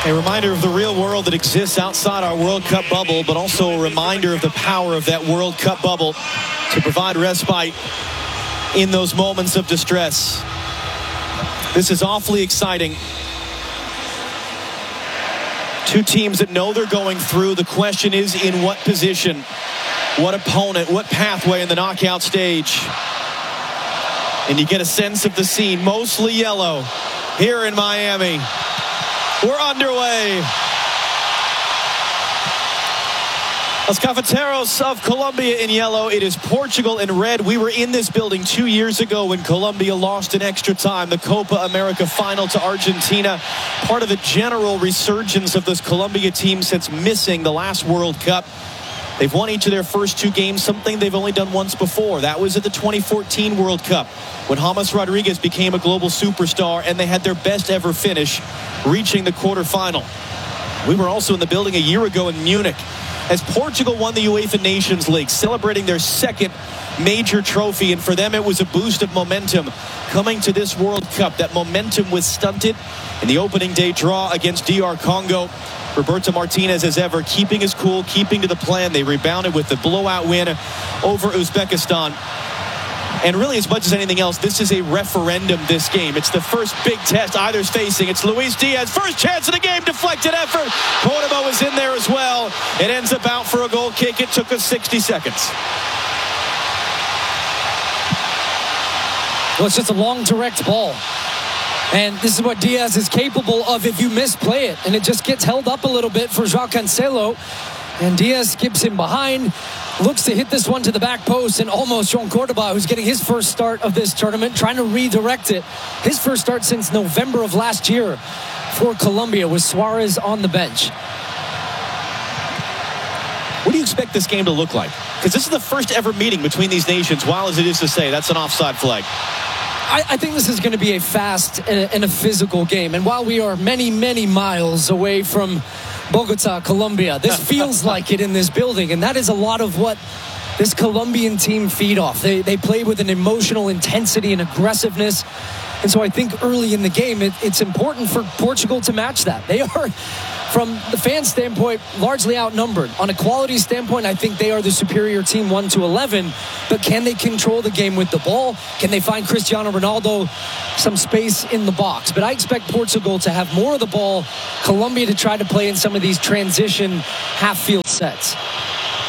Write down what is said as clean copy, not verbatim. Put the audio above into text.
A reminder of the real world that exists outside our World Cup bubble, but also a reminder of the power of that World Cup bubble to provide respite in those moments of distress. This is awfully exciting. Two teams that know they're going through. The question is, in what position, what opponent, what pathway in the knockout stage? And you get a sense of the scene, mostly yellow here in Miami. We're underway. Los Cafeteros of Colombia in yellow. It is Portugal in red. We were in this building 2 years ago when Colombia lost in extra time the Copa America final to Argentina. Part of the general resurgence of this Colombia team since missing the last World Cup. They've won each of their first two games, something they've only done once before. That was at the 2014 World Cup when James Rodriguez became a global superstar and they had their best ever finish, reaching the quarterfinal. We were also in the building a year ago in Munich as Portugal won the UEFA Nations League, celebrating their second major trophy. And for them, it was a boost of momentum coming to this World Cup. That momentum was stunted in the opening day draw against DR Congo. Roberto Martinez, as ever, keeping his cool, keeping to the plan. They rebounded with the blowout win over Uzbekistan. And really, as much as anything else, this is a referendum, this game. It's the first big test either's facing. It's Luis Diaz, first chance of the game, deflected effort. Portimo was in there as well. It ends up out for a goal kick. It took us 60 seconds. Well, it's just a long, direct ball. And this is what Diaz is capable of if you misplay it. And it just gets held up a little bit for João Cancelo. And Diaz skips him behind, looks to hit this one to the back post, and almost João Cordoba, who's getting his first start of this tournament, trying to redirect it. His first start since November of last year for Colombia with Suarez on the bench. What do you expect this game to look like? Because this is the first ever meeting between these nations, wild as it is to say. That's an offside flag. I think this is going to be a fast and a physical game. And while we are many, many miles away from Bogota, Colombia, this feels like it in this building. And that is a lot of what this Colombian team feed off. They play with an emotional intensity and aggressiveness. And so I think early in the game, it's important for Portugal to match that. They are, from the fan standpoint, largely outnumbered. On a quality standpoint, I think they are the superior team 1-11. But can they control the game with the ball? Can they find Cristiano Ronaldo some space in the box? But I expect Portugal to have more of the ball, Colombia to try to play in some of these transition half-field sets.